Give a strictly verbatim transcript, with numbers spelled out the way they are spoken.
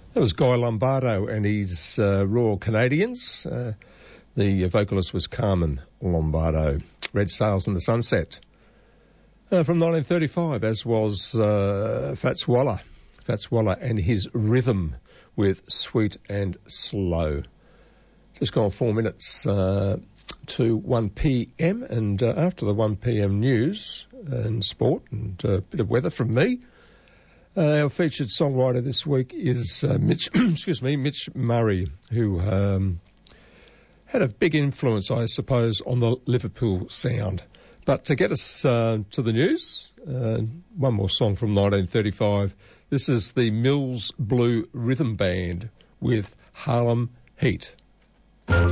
That was Guy Lombardo and his uh, Royal Canadians. Uh, the vocalist was Carmen Lombardo. Red Sails in the Sunset. Uh, from nineteen thirty-five, as was uh, Fats Waller. Fats Waller and his Rhythm with Sweet and Slow. Just gone four minutes uh, to one p.m. and uh, after the one p.m. news and sport and a bit of weather from me, Uh, our featured songwriter this week is uh, Mitch, excuse me, Mitch Murray, who um, had a big influence, I suppose, on the Liverpool sound. But to get us uh, to the news, uh, one more song from nineteen thirty-five. This is the Mills Blue Rhythm Band with Harlem Heat.